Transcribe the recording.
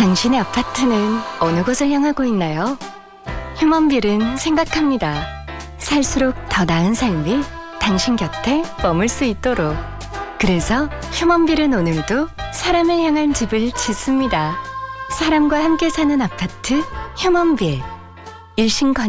당신의 아파트는 어느 곳을 향하고 있나요? 휴먼빌은 생각합니다. 살수록 더 나은 삶이 당신 곁에 머물 수 있도록. 그래서 휴먼빌은 오늘도 사람을 향한 집을 짓습니다. 사람과 함께 사는 아파트 휴먼빌. 일신권